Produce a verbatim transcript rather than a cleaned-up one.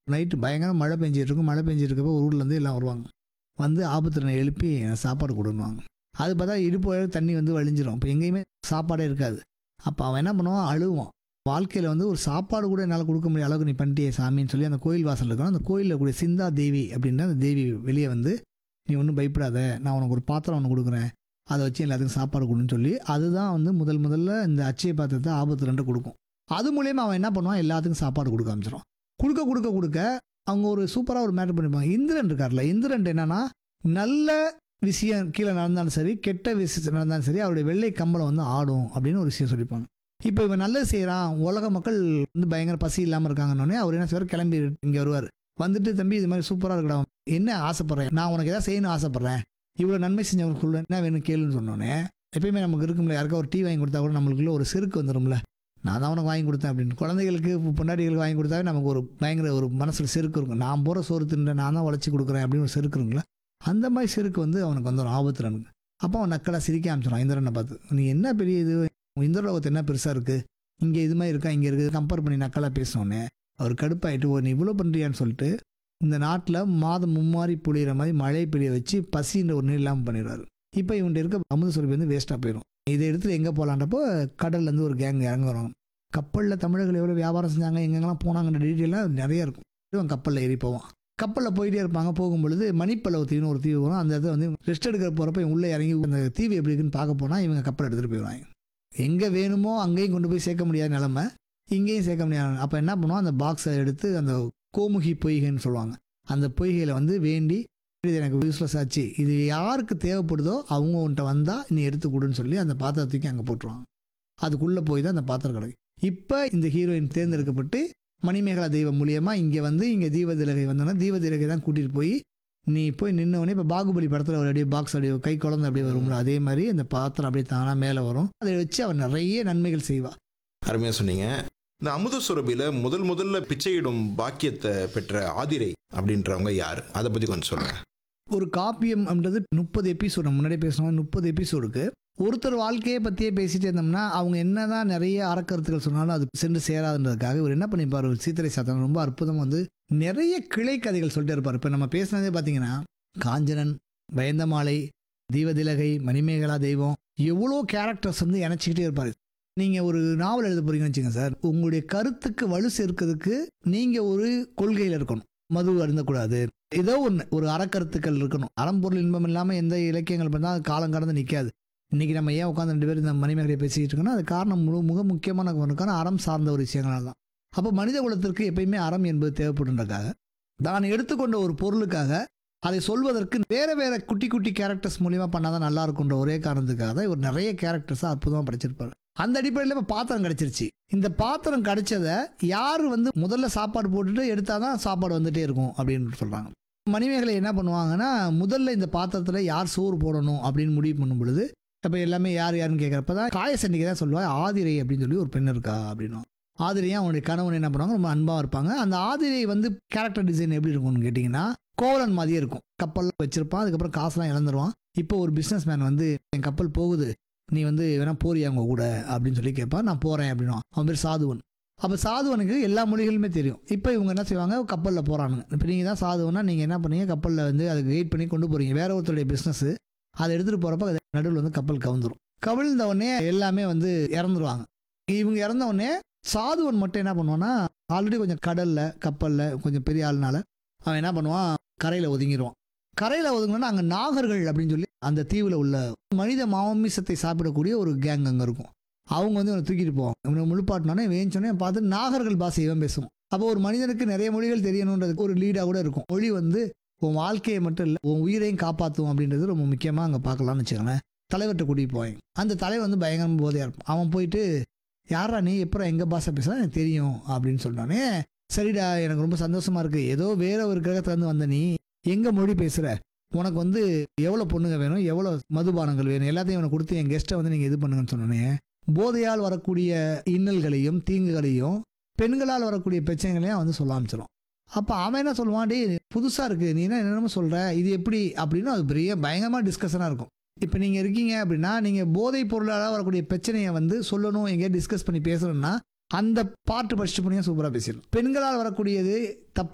Night பயங்கர மழை பெஞ்சிட்டு இருக்கும். மழை பெஞ்சிட்டு இருக்கப்போ ஊர்லேருந்து எல்லாம் வருவாங்க. வந்து ஆபத்துல எழுப்பி எனக்கு சாப்பாடு கொடுன்னுவாங்க. அது பார்த்தா இடுப்பு வரை தண்ணி வந்து வழிஞ்சிரும். இப்போ எங்கேயுமே சாப்பாடே இருக்காது. அப்போ அவன் என்ன பண்ணுவான், அழுவான். வாழ்க்கையில் வந்து ஒரு சாப்பாடு கூட என்னால் கொடுக்க முடியாத அளவுக்கு நீ பண்ணிட்டியே சாமின்னு சொல்லி அந்த கோயில் வாசல் இருக்கணும். அந்த கோயிலில் கூடிய சிந்தா தேவி அப்படின்னா அந்த தேவி வெளியே வந்து, நீ ஒன்றும் பயப்படாத, நான் உனக்கு ஒரு பாத்திரம் ஒன்று கொடுக்குறேன், அதை வச்சு எல்லாத்துக்கும் சாப்பாடு கொடுன்னு சொல்லி அதுதான் வந்து முதல் முதல்ல இந்த அச்சய பாத்திரத்தை ஆபத்து ரெண்டு கொடுக்கும். அது மூலயமா அவன் என்ன பண்ணுவான், எல்லாத்துக்கும் சாப்பாடு கொடுக்க ஆரம்பிச்சிடும். கொடுக்க கொடுக்க கொடுக்க அவங்க ஒரு சூப்பராக ஒரு மேட்டர் பண்ணிப்பாங்க. இந்திரன் இருக்கார்ல, இந்திரன் என்னன்னா நல்ல விஷயம் கீழே நடந்தாலும் சரி, கெட்ட விஷயம் நடந்தாலும் சரி, அவருடைய வெள்ளை கம்பளம் வந்து ஆடும் அப்படின்னு ஒரு விஷயம் சொல்லிப்பாங்க. இப்போ இவன் நல்லது செய்கிறான், உலக மக்கள் வந்து பயங்கர பசி இல்லாமல் இருக்காங்கன்னொடனே அவர் என்ன செய்வார், கிளம்பி இங்கே வருவார். வந்துட்டு தம்பி இது மாதிரி சூப்பராக இருக்கடா, என்ன ஆசைப்பட்றேன், நான் உனக்கு எதாவது செய்யணும் ஆசைப்பட்றேன், இவ்வளோ நன்மை செஞ்சவங்க சொல்ல என்ன வேணும் கேளுன்னு சொன்னோன்னே, எப்பயுமே நமக்கு இருக்கும்ல, யாருக்கா ஒரு டீ வாங்கி கொடுத்தா கூட நம்மளுக்குள்ள ஒரு செருக்கு வந்துடும்ல, நான் தான் உனக்கு வாங்கி கொடுத்தேன் அப்படின்னு. குழந்தைகளுக்கு பொண்டாட்டிகளுக்கு வாங்கி கொடுத்தாவே நமக்கு ஒரு பயங்கர ஒரு மனசில் செருக்கு இருக்கும். நான் போகிற சோறு தின்ற நான் தான் உழைச்சி கொடுக்குறேன் அப்படின்னு ஒரு செருக்கு இருக்குங்களா, அந்த மாதிரி செருக்கு வந்து அவனுக்கு வந்துடும் ஆபத்துறனுக்கு. அப்போ அவன் நக்கலாக சிரிக்க ஆரம்பிச்சிடும் இந்திரனை பார்த்து. நீ என்ன பெரிய இது, இந்திரலோகத்து என்ன பெருசாக இருக்குது, இங்கே இது மாதிரி இருக்கா, இங்கே இருக்குது, கம்பேர் பண்ணி நக்கலாக பேசினோன்னே அவர் கடுப்பாயிட்டு, ஓ நீ இவ்வளோ பண்ணுறியான்னு சொல்லிட்டு இந்த நாட்டில் மாதம் மும்மாறி பொழியிற மாதிரி மழை பெய்ய வச்சு பசின்ற ஒரு நீர் இல்லாமல் பண்ணிடுவார். இப்போ இவன்ட்டு இருக்க அமுத சுரபி வந்து வேஸ்ட்டாக போயிடும். இதை எடுத்து எங்கே போகலான்றப்போ கடல்லேருந்து ஒரு கேங் இறங்க வரும். கப்பலில் தமிழர்கள் எவ்வளோ வியாபாரம் செஞ்சாங்க, எங்கெங்கெல்லாம் போனாங்கன்ற டீட்டெயிலாக நிறைய இருக்கும். இவன் கப்பலில் ஏறி போவான். கப்பலில் போயிட்டே இருப்பாங்க. போகும்பொழுது மணிப்பளவு தீவுன்னு ஒரு தீவு வரும். அந்த இடத்துல வந்து ரெஸ்ட் எடுக்கிற போகிறப்ப இவன் உள்ளே இறங்கி அந்த தீவு எப்படி இருக்குன்னு பார்க்க போனால் இவங்க கப்பல் எடுத்துகிட்டு போயிடுவாங்க. எங்கே வேணுமோ அங்கேயும் கொண்டு போய் சேர்க்க முடியாத நிலமை, இங்கேயும் சேர்க்க முடியாது. அப்போ என்ன பண்ணுவோம், அந்த பாக்ஸை எடுத்து அந்த கோமுகி பொய்கைன்னு சொல்லுவாங்க, அந்த பொய்கையில் வந்து வேண்டி, இது எனக்கு யூஸ்லெஸ் ஆச்சு, இது யாருக்கு தேவைப்படுதோ அவங்க உன்ட்ட வந்தால் நீ எடுத்து கொடுன்னு சொல்லி அந்த பாத்திரத்துக்கு அங்கே போட்டுருவாங்க. அதுக்குள்ளே போய் தான் அந்த பாத்திரம் கிடைக்கும். இப்போ இந்த ஹீரோயின் தேர்ந்தெடுக்கப்பட்டு மணிமேகலா தெய்வம் மூலியமாக இங்கே வந்து இங்கே தீபதிலகை வந்தோன்னா தீபதிலகை தான் கூட்டிகிட்டு போய் நீ போய் நின்னவொடனே இப்போ பாகுபலி படத்தில் ஒரு அப்படியே பாக்ஸ் அப்படியே கை குழந்தை அப்படியே வரும்ல, அதே மாதிரி அந்த பாத்திரம் அப்படியே தானாக மேலே வரும். அதை வச்சு அவன் நிறைய நன்மைகள் செய்வாள். அருமையாக சொன்னீங்க. இந்த அமுத சுரபியில் முதல் முதல்ல பிச்சையிடும் பாக்கியத்தை பெற்ற ஆதிரை அப்படின்றவங்க யார், அதை பற்றி கொஞ்சம் சொல்லுங்கள். ஒரு காப்பியம் அப்படின்றது முப்பது எபிசோடு, முன்னாடியே பேசணும், முப்பது எபிசோடுக்கு ஒருத்தர் வாழ்க்கையை பற்றியே பேசிகிட்டே இருந்தோம்னா அவங்க என்ன தான் நிறைய அறக்கருத்துக்கள் சொன்னாலும் அது சென்று சேராதுன்றதுக்காக இவர் என்ன பண்ணிப்பார், ஒரு சீத்தரை சாத்தன் ரொம்ப அற்புதம் வந்து நிறைய கிளை கதைகள் சொல்லிட்டே இருப்பார். இப்போ நம்ம பேசுனதே பார்த்தீங்கன்னா காஞ்சனன், பயந்தமாலை, தீபதிலகை, மணிமேகலா தெய்வம், எவ்வளோ கேரக்டர்ஸ் வந்து இணைச்சிக்கிட்டே இருப்பார். நீங்கள் ஒரு நாவல் எழுத போறீங்கன்னு வச்சுங்க சார், உங்களுடைய கருத்துக்கு வலு சேர்க்கிறதுக்கு நீங்கள் ஒரு கொள்கையில் இருக்கணும். மது அருந்தக்கூடாது, ஏதோ ஒன்று ஒரு அறக்கருத்துக்கள் இருக்கணும். அறம்பொருள் இன்பம் இல்லாமல் எந்த இலக்கியங்கள் பண்ணால் காலம் கடந்து நிற்காது. இன்றைக்கி நம்ம ஏன் உட்காந்து ரெண்டு பேரும் இந்த மணிமேகலையை பேசிக்கிட்டு இருக்கோன்னா அது காரணம் முழு மிக முக்கியமான ஒன்றுக்கான அறம் சார்ந்த ஒரு விஷயங்களால் தான். அப்போ மனித குலத்திற்கு எப்பயுமே அறம் என்பது தேவைப்படுன்றதுக்காக தான் எடுத்துக்கொண்ட ஒரு பொருளுக்காக அதை சொல்வதற்கு வேறு வேறு குட்டி குட்டி கேரக்டர்ஸ் மூலிமா பண்ணால் தான் நல்லா இருக்குன்ற ஒரே காரணத்துக்காக தான் இவர் நிறைய கேரக்டர்ஸாக அற்புதமாக படிச்சிருப்பார். அந்த அடிப்படையில் இப்போ பாத்திரம் கிடச்சிருச்சு. இந்த பாத்திரம் கிடைச்சதை யார் வந்து முதல்ல சாப்பாடு போட்டுட்டு எடுத்தால் தான் சாப்பாடு வந்துகிட்டே இருக்கும் அப்படின்னு சொல்கிறாங்க. மணிமேகலை என்ன பண்ணுவாங்கன்னா முதல்ல இந்த பாத்திரத்தில் யார் சோறு போடணும் அப்படின்னு முடிவு பண்ணும் பொழுது இப்போ எல்லாமே யார் யாருன்னு கேட்குறப்ப தான் காயசண்டிகை தான் சொல்லுவாள், ஆதிரை அப்படின்னு சொல்லி ஒரு பெண் இருக்கா அப்படின்னா. ஆதிரையும் அவனுடைய கணவன் என்ன பண்ணுவாங்க, ரொம்ப அன்பாக இருப்பாங்க. அந்த ஆதிரை வந்து கேரக்டர் டிசைன் எப்படி இருக்கும்னு கேட்டிங்கன்னா கோவலன் மாதிரியே இருக்கும். கப்பல்லாம் வச்சிருப்பான், அதுக்கப்புறம் காசுலாம் இழந்துருவான். இப்போ ஒரு பிஸ்னஸ் மேன் வந்து என் கப்பல் போகுது, நீ வந்து வேணா போறியா அவங்க கூட அப்படின்னு சொல்லி கேட்பான். நான் போகிறேன் அப்படின்னா அவன் பேர் சாதுவன். அப்போ சாதுவனுக்கு எல்லா மொழிகளுமே தெரியும். இப்போ இவங்க என்ன செய்வாங்க, கப்பலில் போகிறானுங்க. இப்போ நீங்கள் தான் சாதுவனா நீங்கள் என்ன பண்ணீங்க, கப்பலில் வந்து அதுக்கு வெயிட் பண்ணி கொண்டு போகிறீங்க, வேற ஒருத்தருடைய பிஸ்னஸ், அதை எடுத்துகிட்டு போகிறப்ப நடுவில் வந்து கப்பல் கவுந்துடும். கவிழ்ந்த உடனே எல்லாமே வந்து இறந்துருவாங்க. இவங்க இறந்த உடனே சாதுவன் மட்டும் என்ன பண்ணுவான்னா ஆல்ரெடி கொஞ்சம் கடலில் கப்பலில் கொஞ்சம் பெரிய ஆளுனால அவன் என்ன பண்ணுவான், கரையில் ஒதுங்கிடுவான். கரையில் ஒதுங்கினா அங்கே நாகர்கள் அப்படின்னு சொல்லி அந்த தீவில் உள்ள மனித மாமிசத்தை சாப்பிடக்கூடிய ஒரு கேங் அங்கே இருக்கும். அவங்க வந்து இவனை தூக்கிட்டு போவாங்க. இவனை முழுப்பாட்டினோன்னே வேஞ்சோன்னே பார்த்து நாகர்கள் பாஷை இவன் பேசுவான். அப்போ ஒரு மனிதனுக்கு நிறைய மொழிகள் தெரியணுன்றதுக்கு ஒரு லீடாக கூட இருக்கும். மொழி வந்து உன் வாழ்க்கையை மட்டும் இல்லை உன் உயிரையும் காப்பாற்றும் அப்படின்றது ரொம்ப முக்கியமாக அங்கே பார்க்கலாம்னு வச்சுக்கோங்களேன். தலைவர்கிட்ட கூட்டிகிட்டு போவாங்க. அந்த தலைவர் வந்து பயங்கரமாக போதையாக இருப்பான். அவன் போயிட்டு யாரா நீ எப்போ எங்கள் பாஷை பேசுகிறா எனக்கு தெரியும் அப்படின்னு சொன்னானே, சரிடா எனக்கு ரொம்ப சந்தோஷமாக இருக்குது, ஏதோ வேற ஒரு கிரகத்துலேருந்து வந்த நீ எங்கே மொழி பேசுகிற, உனக்கு வந்து எவ்வளோ பொண்ணுங்க வேணும், எவ்வளோ மதுபானங்கள் வேணும், எல்லாத்தையும் அவனை கொடுத்து என் கெஸ்ட்டை வந்து நீங்கள் இது பண்ணுங்கன்னு சொன்னோன்னே போதையால் வரக்கூடிய இன்னல்களையும் தீங்குகளையும் பெண்களால் வரக்கூடிய பிரச்சனைகளையும் வந்து சொல்ல ஆரம்பிச்சிடும். அப்போ அவன் என்ன சொல்லுவான், டே புதுசாக இருக்குது, நீ என்ன என்னென்னமோ சொல்கிற, இது எப்படி அப்படின்னு அது பெரிய பயங்கரமாக டிஸ்கஷனாக இருக்கும். இப்போ நீங்கள் இருக்கீங்க அப்படின்னா நீங்கள் போதைப் பொருளால் வரக்கூடிய பிரச்சனையை வந்து சொல்லணும், எங்கேயா டிஸ்கஸ் பண்ணி பேசணும்னா அந்த பாட்டு படிச்சுட்டு போனீங்க சூப்பராக பேசிடணும். பெண்களால் வரக்கூடியது தப்பு